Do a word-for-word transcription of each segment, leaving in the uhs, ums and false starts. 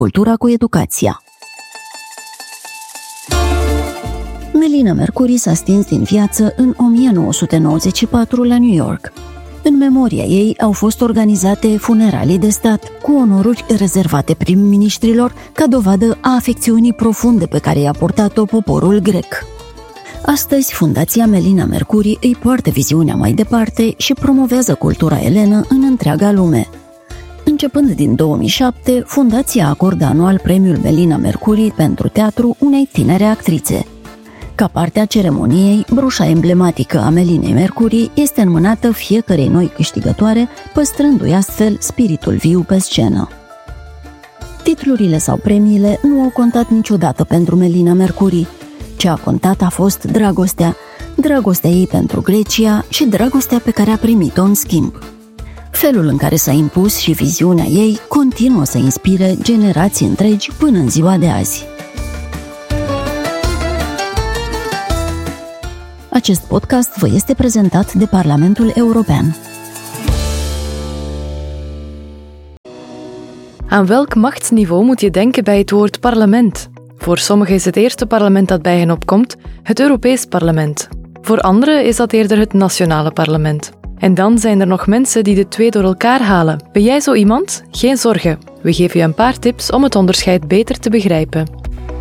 cultura cu educația. Melina Mercuri s-a stins din viață în o mie nouă sute nouăzeci și patru la New York. În memoria ei au fost organizate funeralii de stat cu onoruri rezervate prim-ministrilor ca dovadă a afecțiunii profunde pe care i-a purtat-o poporul grec. Astăzi, Fundația Melina Mercuri îi poartă viziunea mai departe și promovează cultura elenă în întreaga lume. Începând din două mii șapte, Fundația acordă anual premiul Melina Mercuri pentru teatru unei tinere actrițe. Ca parte a ceremoniei, brușa emblematică a Melinei Mercuri este înmânată fiecărei noi câștigătoare, păstrându-i astfel spiritul viu pe scenă. Titlurile sau premiile nu au contat niciodată pentru Melina Mercuri. Ce a contat a fost dragostea, dragostea ei pentru Grecia și dragostea pe care a primit-o în schimb. Felul în care s-a impus și viziunea ei continuă să inspire generații întregi până în ziua de azi. Acest podcast vă este prezentat de Parlamentul European. Aan welk machtsniveau moet je denken bij het woord parlement? Voor sommigen is het eerste parlement dat bij hen opkomt het Europees Parlement. Voor anderen is dat eerder het nationale parlement. En dan zijn er nog mensen die de twee door elkaar halen. Ben jij zo iemand? Geen zorgen. We geven je een paar tips om het onderscheid beter te begrijpen.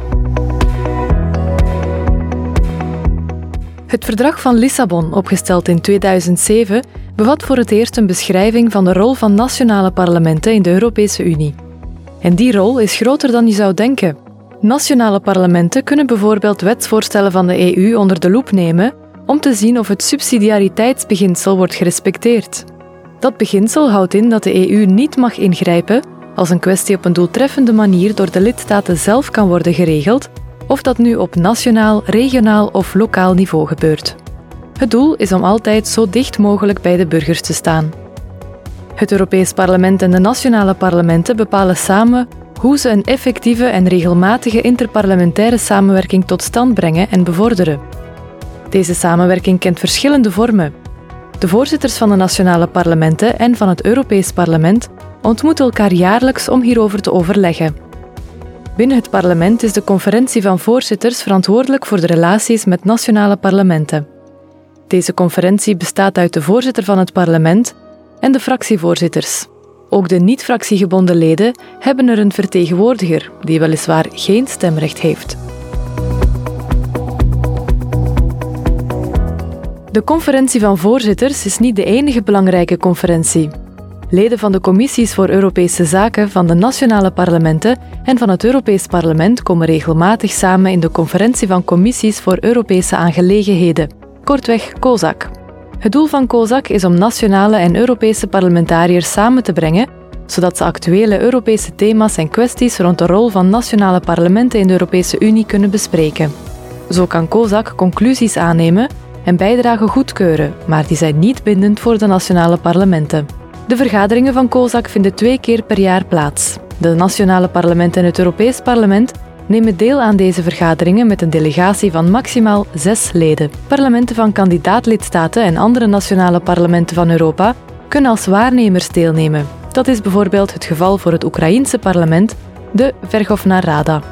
Het Verdrag van Lissabon, opgesteld in tweeduizend zeven, bevat voor het eerst een beschrijving van de rol van nationale parlementen in de Europese Unie. En die rol is groter dan je zou denken. Nationale parlementen kunnen bijvoorbeeld wetsvoorstellen van de E U onder de loep nemen om te zien of het subsidiariteitsbeginsel wordt gerespecteerd. Dat beginsel houdt in dat de E U niet mag ingrijpen als een kwestie op een doeltreffende manier door de lidstaten zelf kan worden geregeld, of dat nu op nationaal, regionaal of lokaal niveau gebeurt. Het doel is om altijd zo dicht mogelijk bij de burgers te staan. Het Europees Parlement en de nationale parlementen bepalen samen hoe ze een effectieve en regelmatige interparlementaire samenwerking tot stand brengen en bevorderen. Deze samenwerking kent verschillende vormen. De voorzitters van de nationale parlementen en van het Europees Parlement ontmoeten elkaar jaarlijks om hierover te overleggen. Binnen het parlement is de conferentie van voorzitters verantwoordelijk voor de relaties met nationale parlementen. Deze conferentie bestaat uit de voorzitter van het parlement en de fractievoorzitters. Ook de niet-fractiegebonden leden hebben er een vertegenwoordiger, die weliswaar geen stemrecht heeft. De conferentie van voorzitters is niet de enige belangrijke conferentie. Leden van de commissies voor Europese zaken van de nationale parlementen en van het Europees Parlement komen regelmatig samen in de conferentie van commissies voor Europese aangelegenheden, kortweg COSAC. Het doel van COSAC is om nationale en Europese parlementariërs samen te brengen, zodat ze actuele Europese thema's en kwesties rond de rol van nationale parlementen in de Europese Unie kunnen bespreken. Zo kan COSAC conclusies aannemen en bijdragen goedkeuren, maar die zijn niet bindend voor de nationale parlementen. De vergaderingen van COSAC vinden twee keer per jaar plaats. De nationale parlementen en het Europees Parlement nemen deel aan deze vergaderingen met een delegatie van maximaal zes leden. Parlementen van kandidaatlidstaten en andere nationale parlementen van Europa kunnen als waarnemers deelnemen. Dat is bijvoorbeeld het geval voor het Oekraïense parlement, de Verkhovna Rada.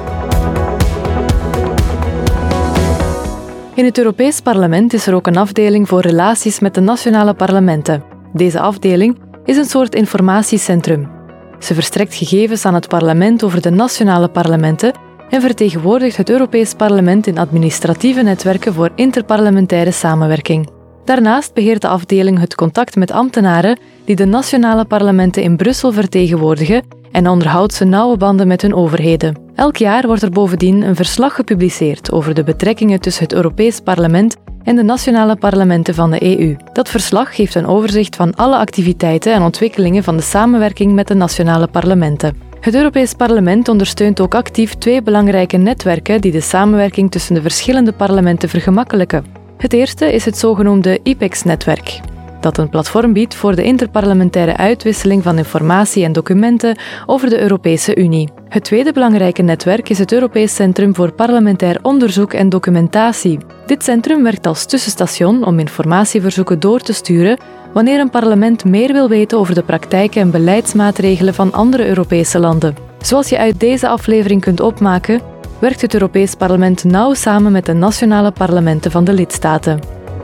In het Europees Parlement is er ook een afdeling voor relaties met de nationale parlementen. Deze afdeling is een soort informatiecentrum. Ze verstrekt gegevens aan het parlement over de nationale parlementen en vertegenwoordigt het Europees Parlement in administratieve netwerken voor interparlementaire samenwerking. Daarnaast beheert de afdeling het contact met ambtenaren die de nationale parlementen in Brussel vertegenwoordigen en onderhoudt ze nauwe banden met hun overheden. Elk jaar wordt er bovendien een verslag gepubliceerd over de betrekkingen tussen het Europees Parlement en de nationale parlementen van de E U. Dat verslag geeft een overzicht van alle activiteiten en ontwikkelingen van de samenwerking met de nationale parlementen. Het Europees Parlement ondersteunt ook actief twee belangrijke netwerken die de samenwerking tussen de verschillende parlementen vergemakkelijken. Het eerste is het zogenoemde I P E X-netwerk, dat een platform biedt voor de interparlementaire uitwisseling van informatie en documenten over de Europese Unie. Het tweede belangrijke netwerk is het Europees Centrum voor Parlementair Onderzoek en Documentatie. Dit centrum werkt als tussenstation om informatieverzoeken door te sturen wanneer een parlement meer wil weten over de praktijken en beleidsmaatregelen van andere Europese landen. Zoals je uit deze aflevering kunt opmaken, werkt het Europees Parlement nauw samen met de nationale parlementen van de lidstaten.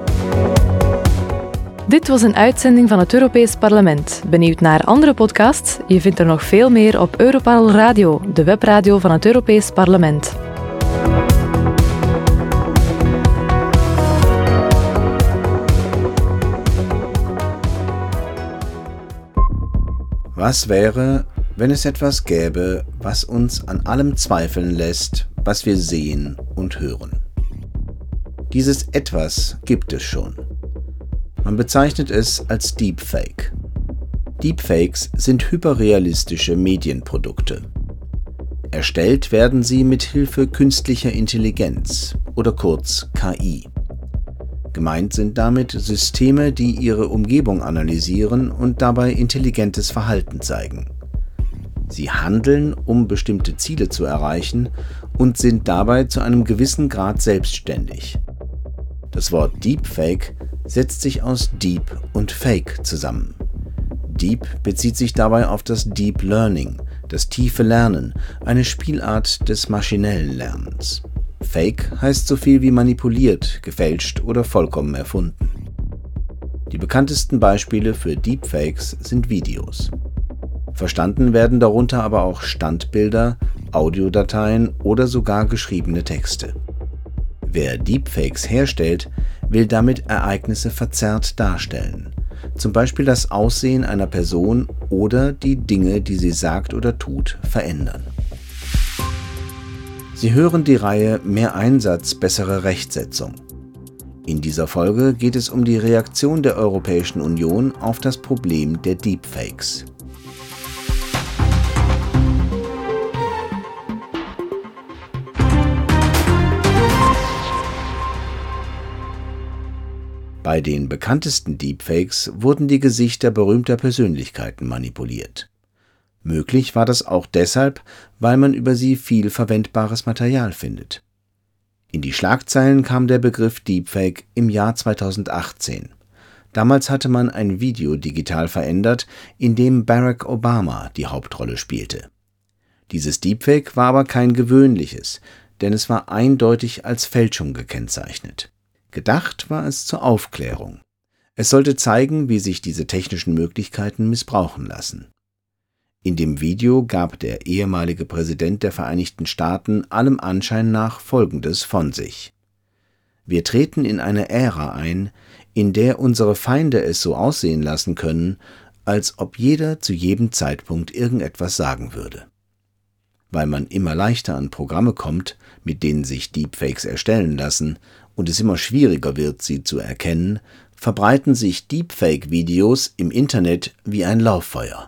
Dit was een uitzending van het Europees Parlement. Benieuwd naar andere podcasts? Je vindt er nog veel meer op Europarl Radio, de webradio van het Europees Parlement. Was wäre, wenn es etwas gäbe, was uns an allem zweifeln lässt, was wir sehen und hören? Dieses Etwas gibt es schon. Man bezeichnet es als Deepfake. Deepfakes sind hyperrealistische Medienprodukte. Erstellt werden sie mit Hilfe künstlicher Intelligenz oder kurz K I. Gemeint sind damit Systeme, die ihre Umgebung analysieren und dabei intelligentes Verhalten zeigen. Sie handeln, um bestimmte Ziele zu erreichen und sind dabei zu einem gewissen Grad selbstständig. Das Wort Deepfake setzt sich aus Deep und Fake zusammen. Deep bezieht sich dabei auf das Deep Learning, das tiefe Lernen, eine Spielart des maschinellen Lernens. Fake heißt so viel wie manipuliert, gefälscht oder vollkommen erfunden. Die bekanntesten Beispiele für Deepfakes sind Videos. Verstanden werden darunter aber auch Standbilder, Audiodateien oder sogar geschriebene Texte. Wer Deepfakes herstellt, will damit Ereignisse verzerrt darstellen, zum Beispiel das Aussehen einer Person oder die Dinge, die sie sagt oder tut, verändern. Sie hören die Reihe Mehr Einsatz, bessere Rechtsetzung. In dieser Folge geht es um die Reaktion der Europäischen Union auf das Problem der Deepfakes. Bei den bekanntesten Deepfakes wurden die Gesichter berühmter Persönlichkeiten manipuliert. Möglich war das auch deshalb, weil man über sie viel verwendbares Material findet. In die Schlagzeilen kam der Begriff Deepfake im Jahr zweitausendachtzehn. Damals hatte man ein Video digital verändert, in dem Barack Obama die Hauptrolle spielte. Dieses Deepfake war aber kein gewöhnliches, denn es war eindeutig als Fälschung gekennzeichnet. Gedacht war es zur Aufklärung. Es sollte zeigen, wie sich diese technischen Möglichkeiten missbrauchen lassen. In dem Video gab der ehemalige Präsident der Vereinigten Staaten allem Anschein nach Folgendes von sich: Wir treten in eine Ära ein, in der unsere Feinde es so aussehen lassen können, als ob jeder zu jedem Zeitpunkt irgendetwas sagen würde. Weil man immer leichter an Programme kommt, mit denen sich Deepfakes erstellen lassen, und es immer schwieriger wird, sie zu erkennen, verbreiten sich Deepfake-Videos im Internet wie ein Lauffeuer.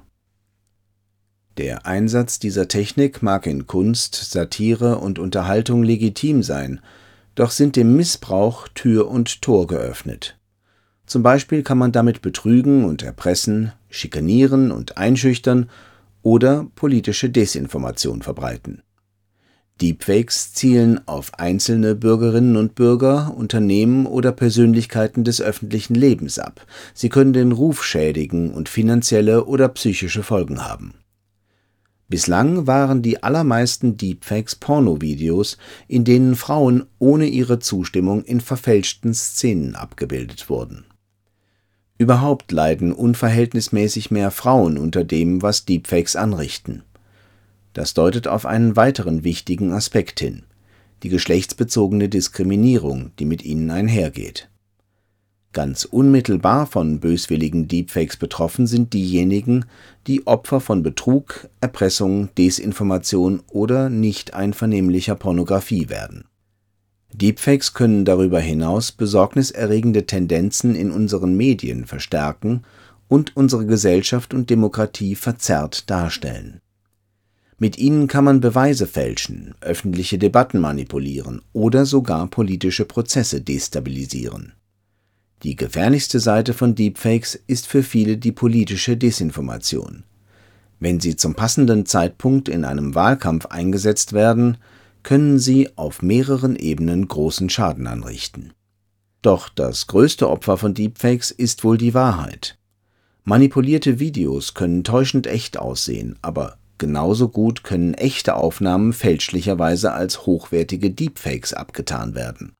Der Einsatz dieser Technik mag in Kunst, Satire und Unterhaltung legitim sein, doch sind dem Missbrauch Tür und Tor geöffnet. Zum Beispiel kann man damit betrügen und erpressen, schikanieren und einschüchtern oder politische Desinformation verbreiten. Deepfakes zielen auf einzelne Bürgerinnen und Bürger, Unternehmen oder Persönlichkeiten des öffentlichen Lebens ab. Sie können den Ruf schädigen und finanzielle oder psychische Folgen haben. Bislang waren die allermeisten Deepfakes Pornovideos, in denen Frauen ohne ihre Zustimmung in verfälschten Szenen abgebildet wurden. Überhaupt leiden unverhältnismäßig mehr Frauen unter dem, was Deepfakes anrichten. Das deutet auf einen weiteren wichtigen Aspekt hin: die geschlechtsbezogene Diskriminierung, die mit ihnen einhergeht. Ganz unmittelbar von böswilligen Deepfakes betroffen sind diejenigen, die Opfer von Betrug, Erpressung, Desinformation oder nicht einvernehmlicher Pornografie werden. Deepfakes können darüber hinaus besorgniserregende Tendenzen in unseren Medien verstärken und unsere Gesellschaft und Demokratie verzerrt darstellen. Mit ihnen kann man Beweise fälschen, öffentliche Debatten manipulieren oder sogar politische Prozesse destabilisieren. Die gefährlichste Seite von Deepfakes ist für viele die politische Desinformation. Wenn sie zum passenden Zeitpunkt in einem Wahlkampf eingesetzt werden, können sie auf mehreren Ebenen großen Schaden anrichten. Doch das größte Opfer von Deepfakes ist wohl die Wahrheit. Manipulierte Videos können täuschend echt aussehen, aber Genauso gut können echte Aufnahmen fälschlicherweise als hochwertige Deepfakes abgetan werden.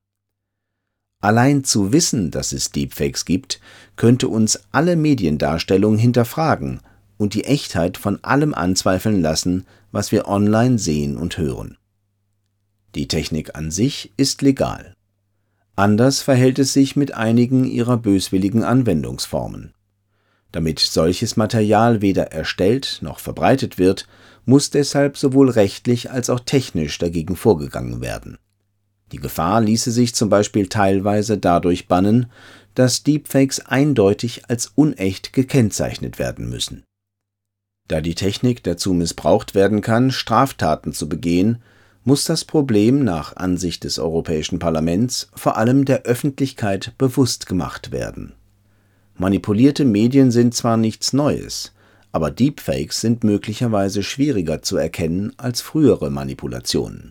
Allein zu wissen, dass es Deepfakes gibt, könnte uns alle Mediendarstellungen hinterfragen und die Echtheit von allem anzweifeln lassen, was wir online sehen und hören. Die Technik an sich ist legal. Anders verhält es sich mit einigen ihrer böswilligen Anwendungsformen. Damit solches Material weder erstellt noch verbreitet wird, muss deshalb sowohl rechtlich als auch technisch dagegen vorgegangen werden. Die Gefahr ließe sich zum Beispiel teilweise dadurch bannen, dass Deepfakes eindeutig als unecht gekennzeichnet werden müssen. Da die Technik dazu missbraucht werden kann, Straftaten zu begehen, muss das Problem nach Ansicht des Europäischen Parlaments vor allem der Öffentlichkeit bewusst gemacht werden. Manipulierte Medien sind zwar nichts Neues, aber Deepfakes sind möglicherweise schwieriger zu erkennen als frühere Manipulationen.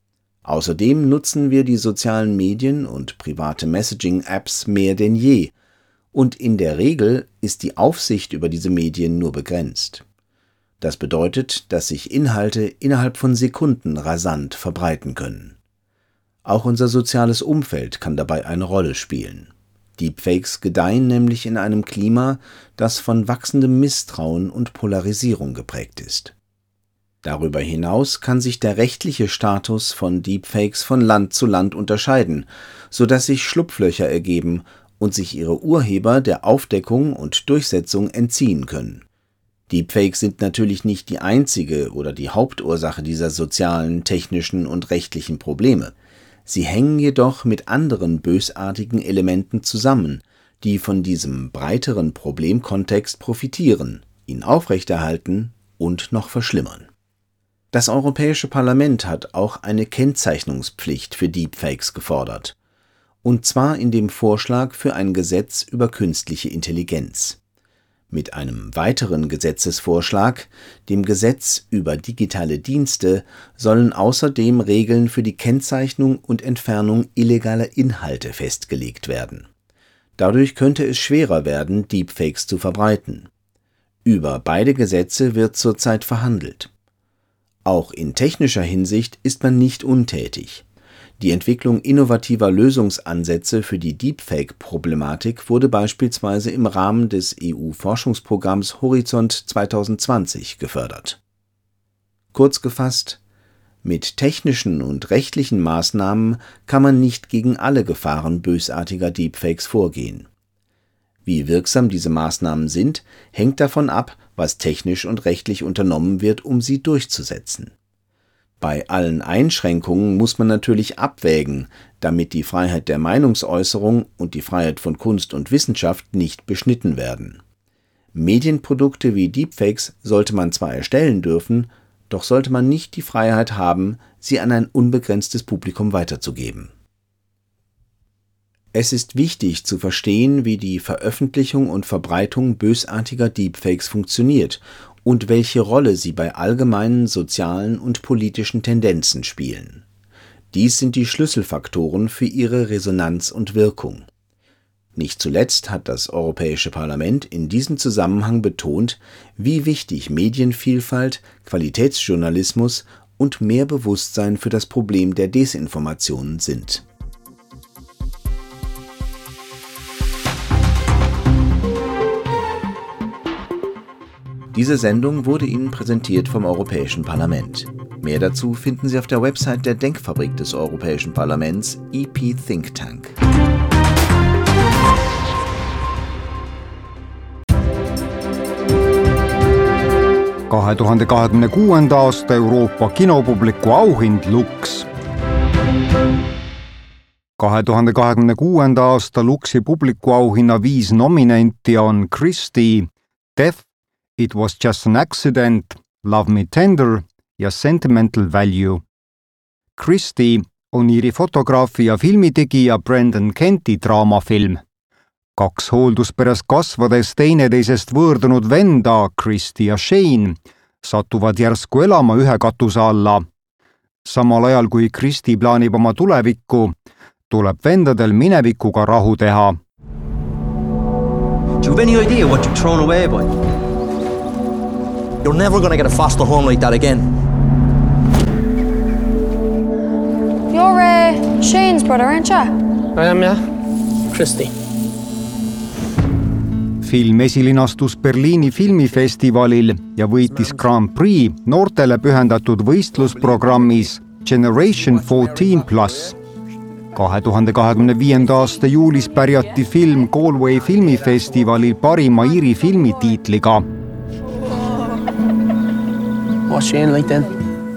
Außerdem nutzen wir die sozialen Medien und private Messaging-Apps mehr denn je, und in der Regel ist die Aufsicht über diese Medien nur begrenzt. Das bedeutet, dass sich Inhalte innerhalb von Sekunden rasant verbreiten können. Auch unser soziales Umfeld kann dabei eine Rolle spielen. Deepfakes gedeihen nämlich in einem Klima, das von wachsendem Misstrauen und Polarisierung geprägt ist. Darüber hinaus kann sich der rechtliche Status von Deepfakes von Land zu Land unterscheiden, sodass sich Schlupflöcher ergeben und sich ihre Urheber der Aufdeckung und Durchsetzung entziehen können. Deepfakes sind natürlich nicht die einzige oder die Hauptursache dieser sozialen, technischen und rechtlichen Probleme. Sie hängen jedoch mit anderen bösartigen Elementen zusammen, die von diesem breiteren Problemkontext profitieren, ihn aufrechterhalten und noch verschlimmern. Das Europäische Parlament hat auch eine Kennzeichnungspflicht für Deepfakes gefordert, und zwar in dem Vorschlag für ein Gesetz über künstliche Intelligenz. Mit einem weiteren Gesetzesvorschlag, dem Gesetz über digitale Dienste, sollen außerdem Regeln für die Kennzeichnung und Entfernung illegaler Inhalte festgelegt werden. Dadurch könnte es schwerer werden, Deepfakes zu verbreiten. Über beide Gesetze wird zurzeit verhandelt. Auch in technischer Hinsicht ist man nicht untätig. Die Entwicklung innovativer Lösungsansätze für die Deepfake-Problematik wurde beispielsweise im Rahmen des E U-Forschungsprogramms Horizont zwanzig zwanzig gefördert. Kurz gefasst: Mit technischen und rechtlichen Maßnahmen kann man nicht gegen alle Gefahren bösartiger Deepfakes vorgehen. Wie wirksam diese Maßnahmen sind, hängt davon ab, was technisch und rechtlich unternommen wird, um sie durchzusetzen. Bei allen Einschränkungen muss man natürlich abwägen, damit die Freiheit der Meinungsäußerung und die Freiheit von Kunst und Wissenschaft nicht beschnitten werden. Medienprodukte wie Deepfakes sollte man zwar erstellen dürfen, doch sollte man nicht die Freiheit haben, sie an ein unbegrenztes Publikum weiterzugeben. Es ist wichtig zu verstehen, wie die Veröffentlichung und Verbreitung bösartiger Deepfakes funktioniert und welche Rolle sie bei allgemeinen sozialen und politischen Tendenzen spielen. Dies sind die Schlüsselfaktoren für ihre Resonanz und Wirkung. Nicht zuletzt hat das Europäische Parlament in diesem Zusammenhang betont, wie wichtig Medienvielfalt, Qualitätsjournalismus und mehr Bewusstsein für das Problem der Desinformationen sind. Diese Sendung wurde Ihnen präsentiert vom Europäischen Parlament. Mehr dazu finden Sie auf der Website der Denkfabrik des Europäischen Parlaments, E P Think Tank. kahe tuhande kahekümne kuuenda aasta Euroopa kinopubliku auhind Lux. kahe tuhande kahekümne kuuenda aasta Luxi publikuauhinna viis nominenti on Christie, Death, It Was Just an Accident, Love Me Tender ja Sentimental Value. Christie on Iiri fotograafi ja filmitegija Brendan Kenti draamafilm. Kaks hooldusperes kasvades teineteisest võõrdunud venda, Christie ja Shane, satuvad järsku elama ühe katuse alla. Samal ajal kui Christie plaanib oma tulevikku, tuleb vendadel minevikuga rahu teha. Do you have any idea what you've thrown away, boy? You're never gonna get a faster horn like that again. You're uh, Shane's brother, aren't you? I am, yeah. Christy. Film esilinastus Berliini filmifestivalil ja võitis Grand Prix noortele pühendatud võistlusprogrammis Generation fourteen plus. kahe tuhande kahekümne viienda aasta juulis pärjati film Galway filmifestivalil parima Iiri filmi tiitliga. What's Shane like then?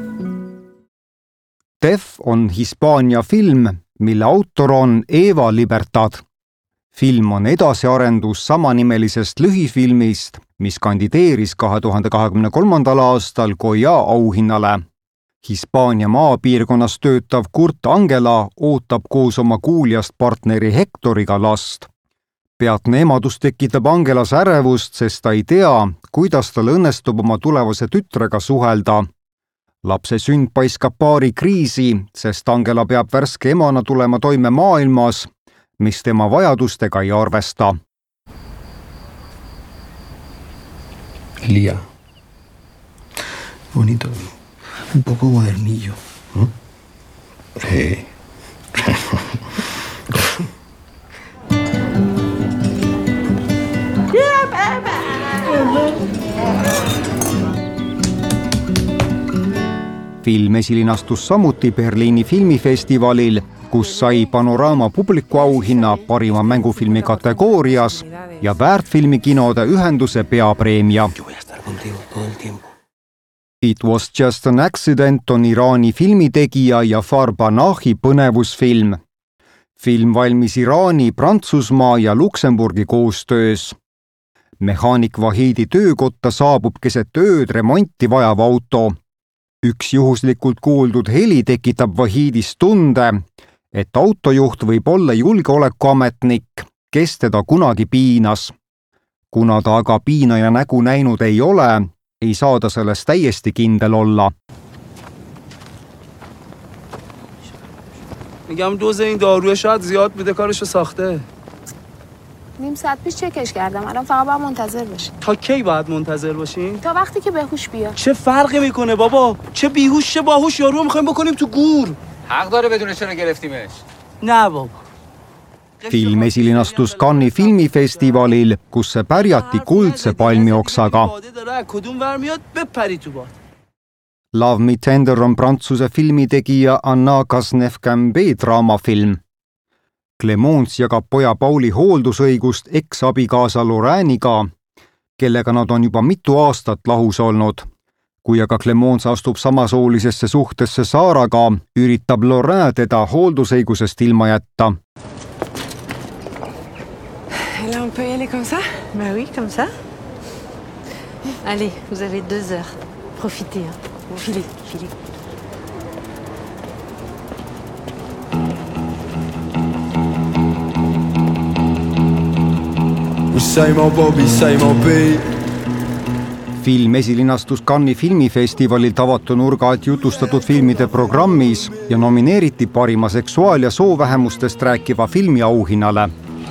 Death on Hispaania film, mille autor on Eva Libertad. Film on edasiarendus samanimelisest lühifilmist, mis kandideeris kahe tuhande kahekümne kolmandal aastal Goya auhinnale. Hispaania maapiirkonnas töötav Kurt Angela ootab koos oma kuuljast partneri Hectoriga last. Peatne emadus tekitab Angelas ärevust, sest ta ei tea, kuidas tal õnnestub oma tulevase tütrega suhelda. Lapse sünd paiskab paari kriisi, sest Angela peab värske emana tulema toime maailmas, mis tema vajadustega ei arvesta. Lía, bonito, un poco modernillo. ¿Mm? Sí. Film esilinastus samuti Berliini filmifestivalil, kus sai Panorama publikuauhinna parima mängufilmi kategoorias ja väärtfilmikinode ühenduse peapreemia. It Was Just an Accident on Iraani filmitegija Jafar Panahi põnevusfilm. Film valmis Iraani, Prantsusmaa ja Luksemburgi koostöös. Mehaanik Vahidi töökotta saabub keset ööd remonti vajav auto. Üks juhuslikult kuuldud heli tekitab Vahidis tunde, et autojuht võib olla julgeolekuametnik, kes teda kunagi piinas. Kuna ta aga piinaja nägu näinud ei ole, ei saa ta sellest täiesti kindel olla. میگم دوز این داروه شاید زیاد بوده کارشو ساخته. نیم ساعت پیش چکش کردم. الان فقط باید منتظر باشیم. تا کی باید منتظر باشیم؟ تا وقتی که بهوش بیاد. چه فرقی میکنه بابا؟ چه بیهوش چه باهوش یارو میخوایم بکنیم تو گور. حق داره بدون چرا گرفتیمش؟ نه بابا. Film esilinastus Cannes'i filmifestivalil, kus see pärjati kuldse palmioksaga. Love Me Tender on prantsuse filmitegija Anna Kasnev-Cambé draamafilm. Clemence jagab poja Pauli hooldusõigust eks-abikaasa Lorraine'iga, kellega nad on juba mitu aastat lahus olnud. Kui aga Clemence astub samasoolisesse suhtesse Saaraga, üritab Lorraine teda hooldusõigusest ilma jätta. Là, on peut y aller comme ça? Bah oui, comme ça. Allez, vous avez deux heures. Profitez, hein. Filez, filez. Film esilinastus Cannes'i filmifestivalil tavatu nurga alt jutustatud filmide programmis ja nomineeriti parima seksuaal- ja soovähemustest rääkiva filmi auhinnale.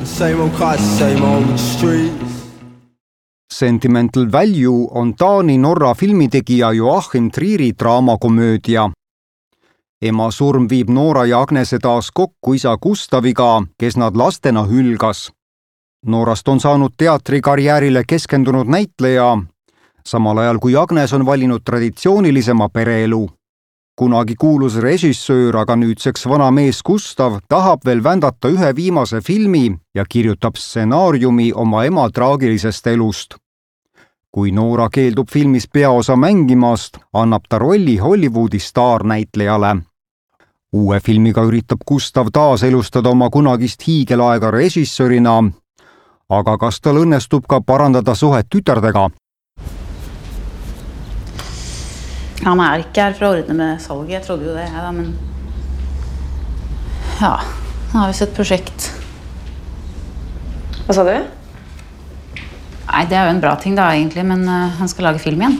Sentimental Value on Taani-Norra filmitegija Joachim Trieri draamakomöödia. Ema surm viib Noora ja Agnese taas kokku isa Gustaviga, kes nad lastena hülgas. Noorast on saanud teatrikarjäärile keskendunud näitleja, samal ajal kui Agnes on valinud traditsioonilisema pereelu. Kunagi kuulus režissöör, aga nüüdseks vana mees Gustav tahab veel vändata ühe viimase filmi ja kirjutab stsenaariumi oma ema traagilisest elust. Kui Noora keeldub filmis peaosa mängimast, annab ta rolli Hollywoodi staarnäitlejale. Uue filmiga üritab Gustav taas elustada oma kunagist hiigelaega režissörina, aga kas tal õnnestub ka parandada suhet tütardega? Han er ikke her for å ordne med salget, jeg trodde jo det, ja, men ja, han har jo et prosjekt. Hva sa du? Nei, det er jo en bra ting da, egentlig, men uh, han skal lage film igjen.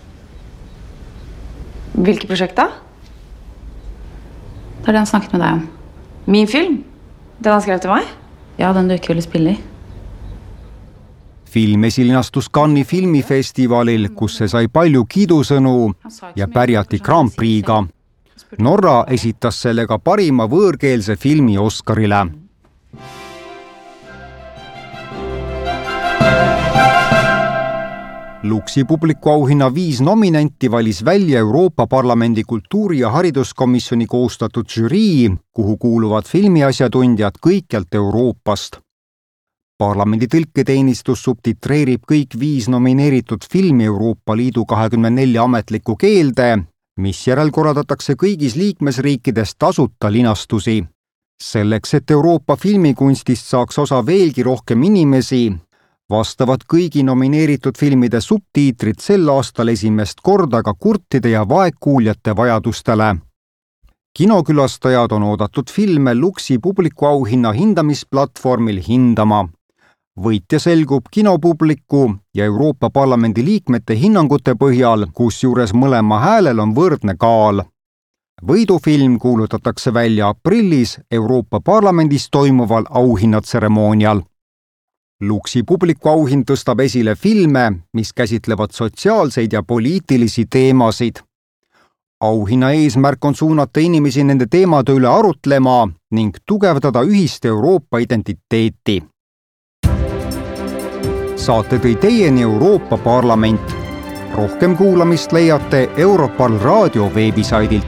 Hvilket prosjekt da? Det er det han snakket med deg om. Min film? Den han skrev til meg? Ja, den du ikke ville spille i. film esilinastus Cannes'i filmifestivalil, kus see sai palju kiidusõnu ja pärjati Grand Prix'ga. Norra esitas sellega parima võõrkeelse filmi Oscarile. Luksi publikuauhinna viis nominenti valis välja Euroopa Parlamendi kultuuri- ja hariduskomisjoni koostatud žürii, kuhu kuuluvad filmiasjatundjad kõikjalt Euroopast. Parlamendi tõlketeenistus subtitreerib kõik viis nomineeritud filmi Euroopa Liidu kahekümne nelja ametlikku keelde, mis järel korraldatakse kõigis liikmesriikides tasuta linastusi. Selleks, et Euroopa filmikunstist saaks osa veelgi rohkem inimesi, vastavad kõigi nomineeritud filmide subtiitrid sel aastal esimest korda ka kurtide ja vaegkuuljate vajadustele. Kinokülastajad on oodatud filme Luksi publikuauhinna hindamisplatvormil hindama. Võitja selgub kinopubliku ja Euroopa Parlamendi liikmete hinnangute põhjal, kusjuures mõlema häälel on võrdne kaal. Võidufilm kuulutatakse välja aprillis Euroopa Parlamendis toimuval auhinnatseremoonial. Luksi publikuauhind tõstab esile filme, mis käsitlevad sotsiaalseid ja poliitilisi teemasid. Auhinna eesmärk on suunata inimesi nende teemade üle arutlema ning tugevdada ühist Euroopa identiteeti. Saate tõi teieni Euroopa Parlament. Rohkem kuulamist leiate Europarl Raadio veebisaidilt.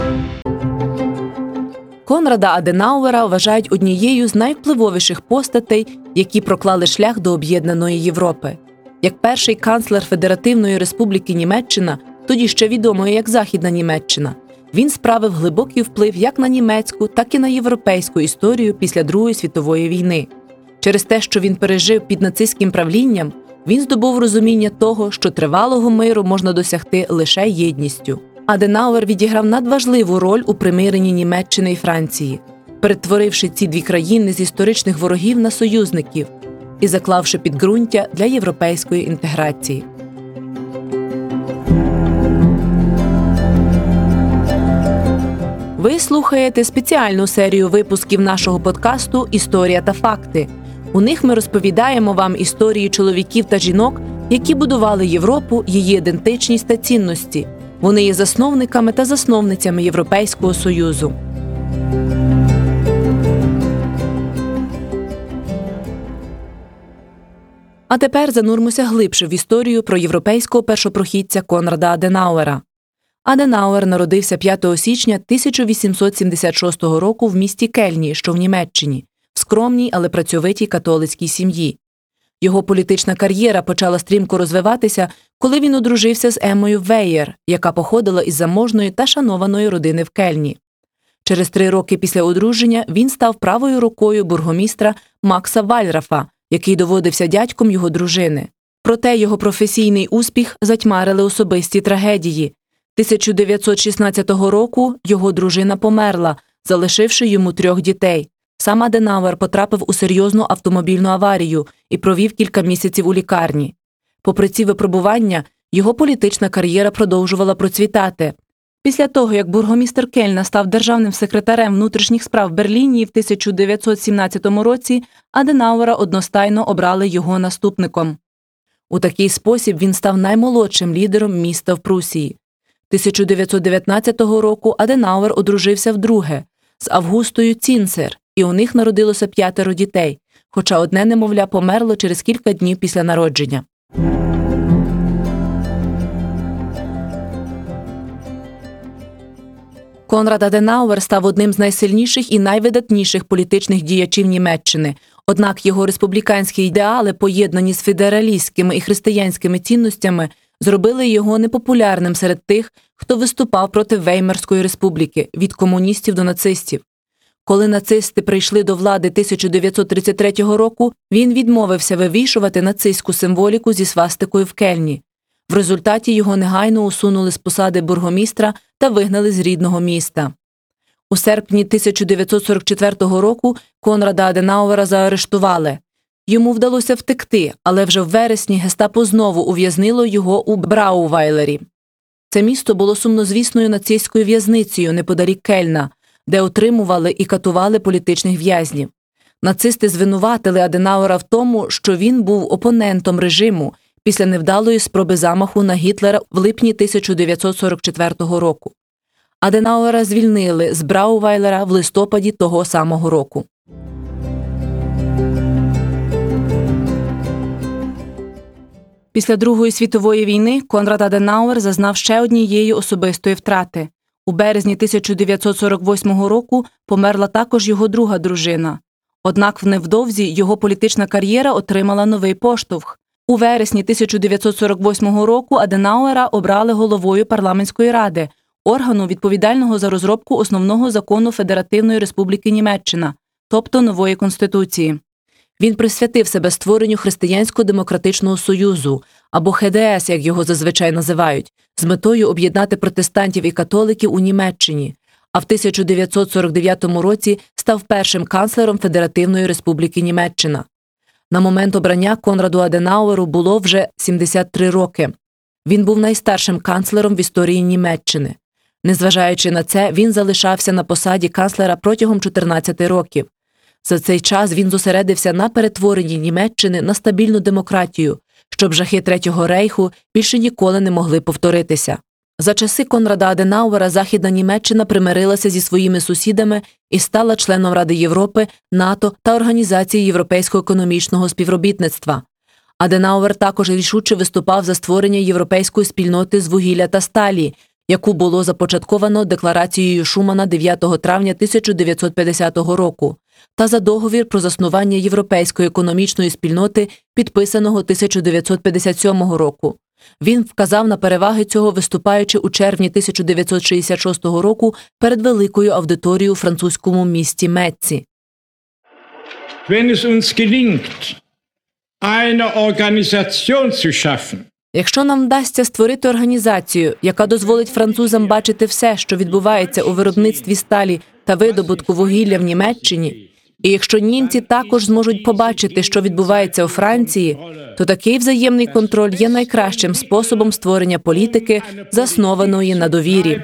Конрада Аденауера вважають однією з найвпливовіших постатей, які проклали шлях до об'єднаної Європи. Як перший канцлер Федеративної Республіки Німеччина, тоді ще відомої як Західна Німеччина, він справив глибокий вплив як на німецьку, так і на європейську історію після Другої світової війни. Через те, що він пережив під нацистським правлінням, він здобув розуміння того, що тривалого миру можна досягти лише єдністю. Аденауер відіграв надважливу роль у примиренні Німеччини і Франції, перетворивши ці дві країни з історичних ворогів на союзників і заклавши підґрунтя для європейської інтеграції. Ви слухаєте спеціальну серію випусків нашого подкасту «Історія та факти». У них ми розповідаємо вам історії чоловіків та жінок, які будували Європу, її ідентичність та цінності. Вони є засновниками та засновницями Європейського Союзу. А тепер занурмося глибше в історію про європейського першопрохідця Конрада Аденауера. Аденауер народився п'ятого січня тисяча вісімсот сімдесят шостого року в місті Кельні, що в Німеччині, в скромній, але працьовитій католицькій сім'ї. Його політична кар'єра почала стрімко розвиватися, коли він одружився з Еммою Веєр, яка походила із заможної та шанованої родини в Кельні. Через три роки після одруження він став правою рукою бургомістра Макса Вальрафа, який доводився дядьком його дружини. Проте його професійний успіх затьмарили особисті трагедії. тисяча дев'ятсот шістнадцятого року його дружина померла, залишивши йому трьох дітей. Сам Аденауер потрапив у серйозну автомобільну аварію і провів кілька місяців у лікарні. Попри ці випробування, його політична кар'єра продовжувала процвітати. Після того, як бургомістр Кельна став державним секретарем внутрішніх справ в Берліні в тисяча дев'ятсот сімнадцятому році, Аденауера одностайно обрали його наступником. У такий спосіб він став наймолодшим лідером міста в Прусії. тисяча дев'ятсот дев'ятнадцятого року Аденауер одружився вдруге з Августою Цінцер, і у них народилося п'ятеро дітей, хоча одне немовля померло через кілька днів після народження. Конрад Аденауер став одним з найсильніших і найвидатніших політичних діячів Німеччини, однак його республіканські ідеали, поєднані з федералістськими і християнськими цінностями, зробили його непопулярним серед тих, хто виступав проти Веймарської республіки, від комуністів до нацистів. Коли нацисти прийшли до влади тисяча дев'ятсот тридцять третього року, він відмовився вивішувати нацистську символіку зі свастикою в Кельні. В результаті його негайно усунули з посади бургомістра та вигнали з рідного міста. У серпні тисяча дев'ятсот сорок четвертого року Конрада Аденауера заарештували. Йому вдалося втекти, але вже в вересні гестапо знову ув'язнило його у Браувайлері. Це місто було сумнозвісною нацистською в'язницею неподалік Кельна, де отримували і катували політичних в'язнів. Нацисти звинуватили Аденауера в тому, що він був опонентом режиму після невдалої спроби замаху на Гітлера в липні тисяча дев'ятсот сорок четвертого року. Аденауера звільнили з Браувайлера в листопаді того самого року. Після Другої світової війни Конрад Аденауер зазнав ще однієї особистої втрати. У березні тисяча дев'ятсот сорок восьмого року померла також його друга дружина. Однак невдовзі його політична кар'єра отримала новий поштовх. У вересні тисяча дев'ятсот сорок восьмого року Аденауера обрали головою парламентської ради, органу, відповідального за розробку основного закону Федеративної Республіки Німеччина, тобто нової конституції. Він присвятив себе створенню Християнсько-демократичного союзу, або Х Д С, як його зазвичай називають, з метою об'єднати протестантів і католиків у Німеччині, а в тисяча дев'ятсот сорок дев'ятому році став першим канцлером Федеративної Республіки Німеччина. На момент обрання Конраду Аденауеру було вже сімдесят три роки. Він був найстаршим канцлером в історії Німеччини. Незважаючи на це, він залишався на посаді канцлера протягом чотирнадцяти років. За цей час він зосередився на перетворенні Німеччини на стабільну демократію, щоб жахи Третього рейху більше ніколи не могли повторитися. За часи Конрада Аденауера Західна Німеччина примирилася зі своїми сусідами і стала членом Ради Європи, НАТО та Організації Європейського економічного співробітництва. Аденауер також рішуче виступав за створення європейської спільноти з вугілля та сталі, яку було започатковано декларацією Шумана дев'ятого травня тисяча дев'ятсот п'ятдесятого року, та за договір про заснування Європейської економічної спільноти, підписаного тисяча дев'ятсот п'ятдесят сьомого року. Він вказав на переваги цього, виступаючи у червні тисяча дев'ятсот шістдесят шостого року перед великою аудиторією у французькому місті Метці. Wenn es uns gelingt, eine Organisation zu schaffen, Якщо нам вдасться створити організацію, яка дозволить французам бачити все, що відбувається у виробництві сталі та видобутку вугілля в Німеччині, і якщо німці також зможуть побачити, що відбувається у Франції, то такий взаємний контроль є найкращим способом створення політики, заснованої на довірі.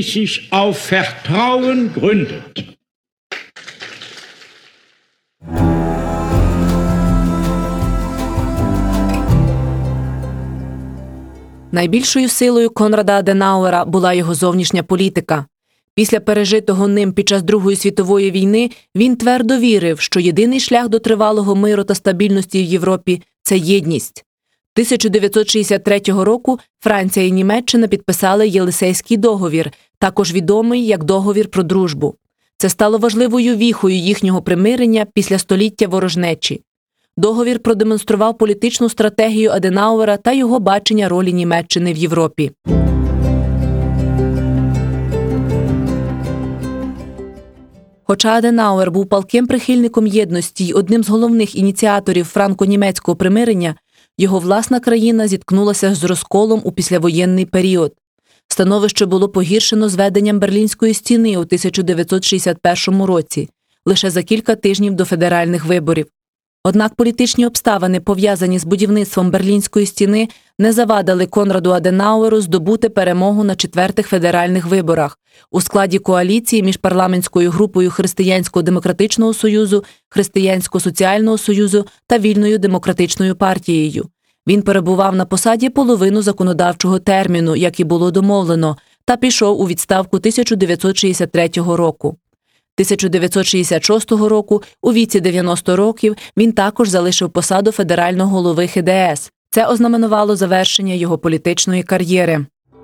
Найбільшою силою Конрада Аденауера була його зовнішня політика. Після пережитого ним під час Другої світової війни він твердо вірив, що єдиний шлях до тривалого миру та стабільності в Європі – це єдність. тисяча дев'ятсот шістдесят третього року Франція і Німеччина підписали Єлисейський договір, також відомий як договір про дружбу. Це стало важливою віхою їхнього примирення після століття ворожнечі. Договір продемонстрував політичну стратегію Аденауера та його бачення ролі Німеччини в Європі. Хоча Аденауер був палким прихильником єдності й одним з головних ініціаторів франко-німецького примирення, його власна країна зіткнулася з розколом у післявоєнний період. Становище було погіршено зведенням Берлінської стіни у тисяча дев'ятсот шістдесят першому році, лише за кілька тижнів до федеральних виборів. Однак політичні обставини, пов'язані з будівництвом Берлінської стіни, не завадили Конраду Аденауеру здобути перемогу на четвертих федеральних виборах у складі коаліції між парламентською групою Християнсько-демократичного союзу, Християнсько-соціального союзу та Вільною демократичною партією. Він перебував на посаді половину законодавчого терміну, як і було домовлено, та пішов у відставку тисяча дев'ятсот шістдесят третього року. тисяча дев'ятсот шістдесят шостого року, у віці дев'яноста років, він також залишив посаду федерального голови Х Д С. Це ознаменувало завершення його політичної кар'єри.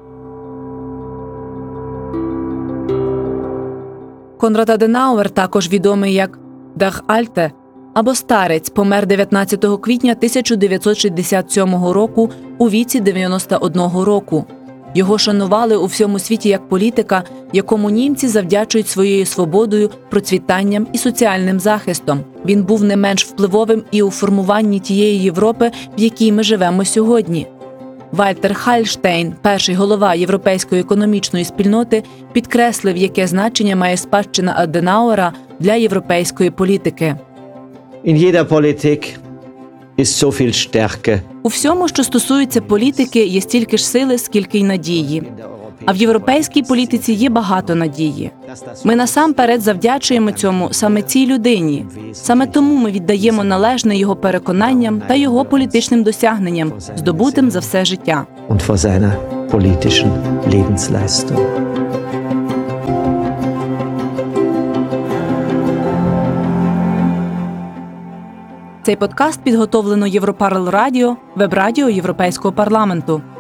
Конрад Аденауер, також відомий як «Der Alte» або «Старець», помер дев'ятнадцятого квітня тисяча дев'ятсот шістдесят сьомого року у віці дев'яноста одного року. Його шанували у всьому світі як політика, якому німці завдячують своєю свободою, процвітанням і соціальним захистом. Він був не менш впливовим і у формуванні тієї Європи, в якій ми живемо сьогодні. Вальтер Хальштейн, перший голова Європейської економічної спільноти, підкреслив, яке значення має спадщина Аденауера для європейської політики. In jeder Politik ist so viel Stärke. У всьому, що стосується політики, є стільки ж сили, скільки й надії. А в європейській політиці є багато надії. Ми насамперед завдячуємо цьому саме цій людині. Саме тому ми віддаємо належне його переконанням та його політичним досягненням, здобутим за все життя. Und vor seiner politischen Lebensleistung. Цей подкаст підготовлено Європарл Радіо, веб-радіо Європейського парламенту.